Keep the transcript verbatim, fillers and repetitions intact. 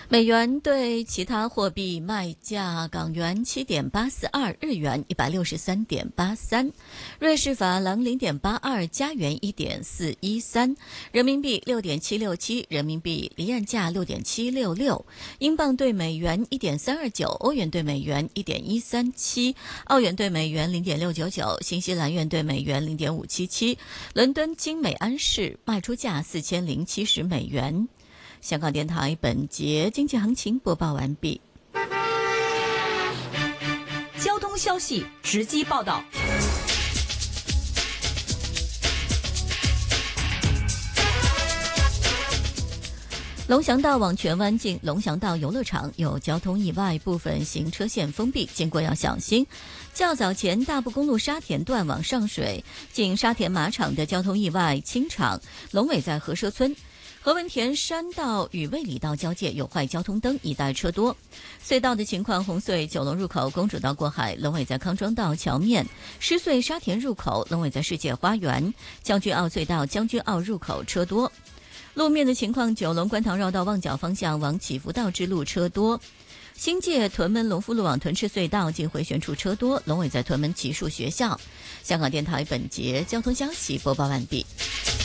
美元对其他货币卖价：港元七点八四二，日元一百六十三点八三，瑞士法郎零点八二，加元一点四一三，人民币六点七六七，人民币离岸价六点七六六，英镑对美元一点三二九，欧元对美元一点一三七，澳元对美元零点六九九，新西兰元对美元零点五七七。伦敦金美安士卖出价四千零七十美元。香港电台本节经济行情播报完毕。 交通消息直击报道。 龙翔道往荃湾进龙翔道游乐场有交通意外，部分行车线封闭，经过要小心。较早前大埔公路沙田段往上水进沙田马场的交通意外清场，龙尾在和社村。何文田山道与卫理道交界有坏交通灯，一带车多。隧道的情况：红隧九龙入口公主道过海，龙尾在康庄道桥面；狮隧沙田入口，龙尾在世界花园；将军澳隧道将军澳入口车多。路面的情况：九龙观塘绕道旺角方向往祈福道之路车多。新界屯门龙福路往屯赤隧道进回旋处车多，龙尾在屯门奇树学校。香港电台本节交通消息播报完毕。